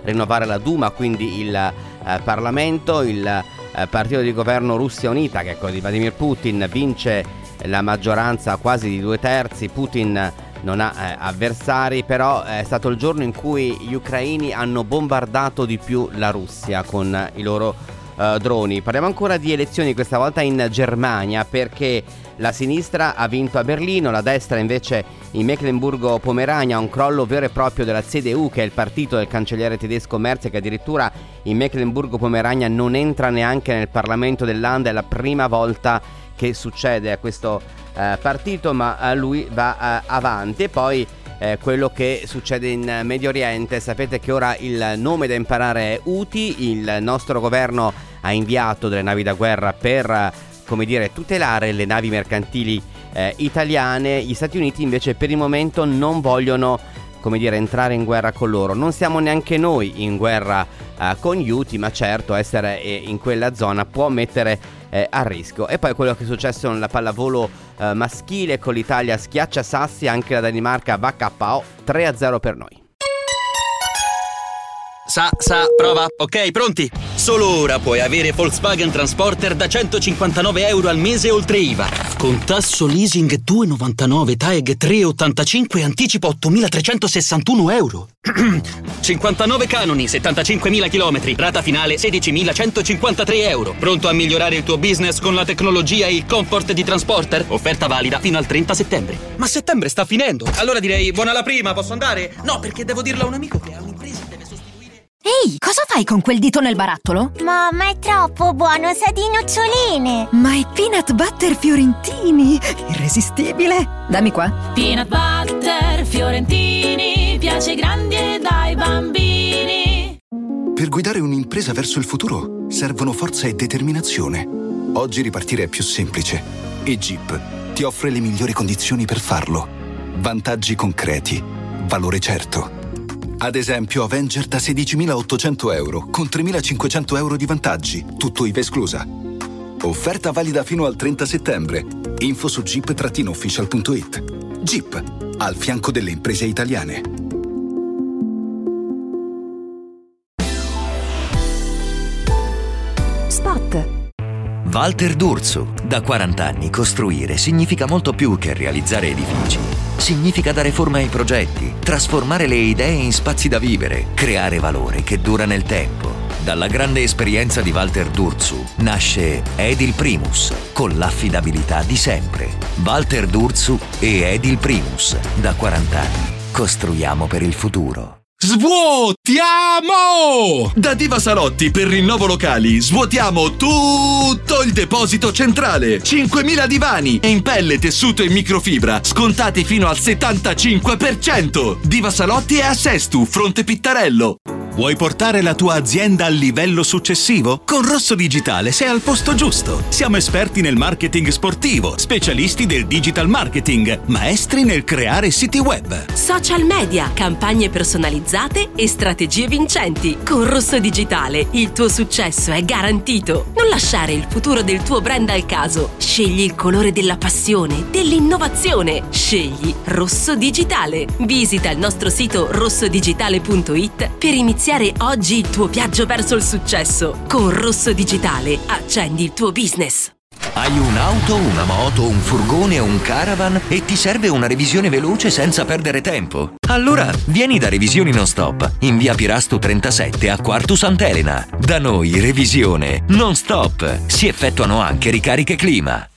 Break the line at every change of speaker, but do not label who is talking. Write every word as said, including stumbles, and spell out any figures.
rinnovare la Duma, quindi il eh, Parlamento. Il eh, partito di governo Russia Unita, che è quello di Vladimir Putin, vince la maggioranza quasi di due terzi. Putin non ha eh, avversari, però è stato il giorno in cui gli ucraini hanno bombardato di più la Russia con i loro eh, droni. Parliamo ancora di elezioni, questa volta in Germania, perché la sinistra ha vinto a Berlino, la destra invece in Mecklenburgo-Pomerania. Un crollo vero e proprio della C D U, che è il partito del cancelliere tedesco Merz, che addirittura in Mecklenburgo-Pomerania non entra neanche nel Parlamento del Land. È la prima volta che succede a questo eh, partito, ma eh, lui va eh, avanti. E poi eh, quello che succede in Medio Oriente. Sapete che ora il nome da imparare è Houthi. Il nostro governo ha inviato delle navi da guerra per, come dire, tutelare le navi mercantili eh, italiane. Gli Stati Uniti invece per il momento non vogliono, come dire, entrare in guerra con loro. Non siamo neanche noi in guerra eh, con gli Houthi, ma certo essere eh, in quella zona può mettere eh, a rischio. E poi quello che è successo nella pallavolo eh, maschile, con l'Italia schiaccia sassi, anche la Danimarca va K O, tre a zero per noi.
Sa, sa, prova. Ok, pronti? Solo ora puoi avere Volkswagen Transporter da centocinquantanove euro al mese oltre I V A. Con tasso leasing due virgola novantanove, T A E G tre virgola ottantacinque e anticipo ottomilatrecentosessantuno euro. cinquantanove canoni, settantacinquemila chilometri, rata finale sedicimilacentocinquantatré euro. Pronto a migliorare il tuo business con la tecnologia e il comfort di Transporter? Offerta valida fino al trenta settembre. Ma settembre sta finendo. Allora direi buona la prima, posso andare? No, perché devo dirlo a un amico che ha un'impresa e deve sostituire.
Ehi, cosa fai con quel dito nel barattolo?
Mamma, è troppo buono, sa di noccioline.
Ma è peanut butter fiorentini, irresistibile. Dammi qua.
Peanut butter fiorentini, piace ai grandi e dai bambini.
Per guidare un'impresa verso il futuro servono forza e determinazione. Oggi ripartire è più semplice e Jeep ti offre le migliori condizioni per farlo. Vantaggi concreti, valore certo. Ad esempio Avenger da sedicimilaottocento euro con tremilacinquecento euro di vantaggi, tutto I V A esclusa. Offerta valida fino al trenta settembre. Info su jeep official punto it. Jeep, al fianco delle imprese italiane.
Spot.
Walter D'Urso. Da quaranta anni costruire significa molto più che realizzare edifici. Significa dare forma ai progetti, trasformare le idee in spazi da vivere, creare valore che dura nel tempo. Dalla grande esperienza di Walter D'Urso nasce Edil Primus, con l'affidabilità di sempre. Walter D'Urso e Edil Primus. Da quaranta anni costruiamo per il futuro.
Svuotiamo! Da Diva Salotti per Rinnovo Locali svuotiamo tutto il deposito centrale. cinquemila divani in pelle, tessuto e microfibra scontati fino al settantacinque per cento. Diva Salotti è a Sestu, Fronte Pittarello. Vuoi portare la tua azienda al livello successivo? Con Rosso Digitale sei al posto giusto. Siamo esperti nel marketing sportivo, specialisti del digital marketing, maestri nel creare siti web,
social media, campagne personalizzate e strategie vincenti. Con Rosso Digitale il tuo successo è garantito. Non lasciare il futuro del tuo brand al caso. Scegli il colore della passione, dell'innovazione. Scegli Rosso Digitale. Visita il nostro sito rosso digitale punto it per iniziare oggi il tuo viaggio verso il successo. Con Rosso Digitale accendi il tuo business.
Hai un'auto, una moto, un furgone o un caravan e ti serve una revisione veloce senza perdere tempo? Allora vieni da Revisioni Non Stop in via Pirasto trentasette a Quartu Sant'Elena. Da noi revisione non stop. Si effettuano anche ricariche clima.